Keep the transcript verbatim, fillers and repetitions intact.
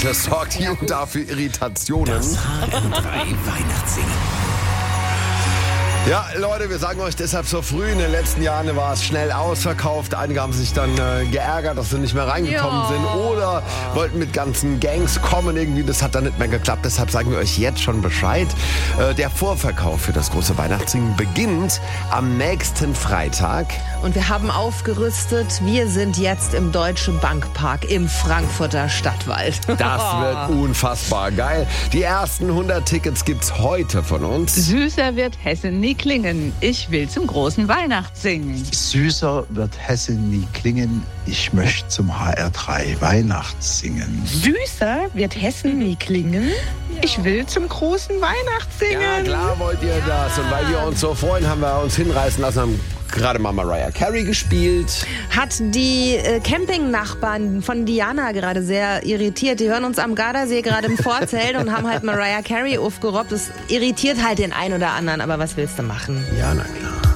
Heute sorgt hier und da für Irritationen. Das H M drei Weihnachtssingen. Ja, Leute, wir sagen euch deshalb so früh. In den letzten Jahren war es schnell ausverkauft. Einige haben sich dann äh, geärgert, dass sie nicht mehr reingekommen Ja. sind oder wollten mit ganzen Gangs kommen irgendwie. Das hat dann nicht mehr geklappt. Deshalb sagen wir euch jetzt schon Bescheid. Äh, der Vorverkauf für das große Weihnachtssingen beginnt am nächsten Freitag. Und wir haben aufgerüstet. Wir sind jetzt im Deutsche Bankpark im Frankfurter Stadtwald. Das wird unfassbar geil. Die ersten hundert Tickets gibt's heute von uns. Süßer wird Hessen nie klingen. Ich will zum großen Weihnachtssingen. Süßer wird Hessen nie klingen. Ich möchte zum H R drei Weihnachtssingen. Süßer wird Hessen nie klingen. Ich will zum großen Weihnachtssingen. Ja, klar wollt ihr das. Und weil wir uns so freuen, haben wir uns hinreißen lassen, haben gerade mal Mariah Carey gespielt. Hat die äh, Campingnachbarn von Diana gerade sehr irritiert. Die hören uns am Gardasee gerade im Vorzelt und haben halt Mariah Carey aufgerobbt. Das irritiert halt den einen oder anderen, aber was willst du machen? Ja, na klar.